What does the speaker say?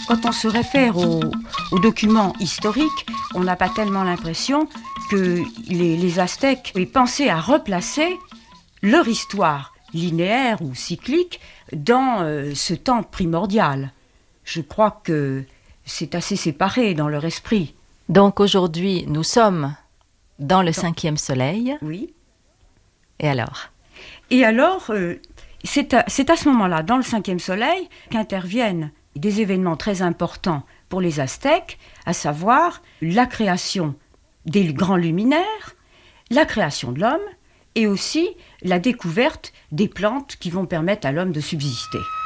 Quand on se réfère aux documents historiques, on n'a pas tellement l'impression que les Aztèques aient pensé à replacer leur histoire linéaire ou cyclique dans ce temps primordial. Je crois que c'est assez séparé dans leur esprit. Donc aujourd'hui, nous sommes dans le 5e soleil. Oui. Et alors ? Et alors, c'est à ce moment-là, dans le 5e soleil, qu'interviennent des événements très importants pour les Aztèques, à savoir la création des grands luminaires, la création de l'homme et aussi la découverte des plantes qui vont permettre à l'homme de subsister.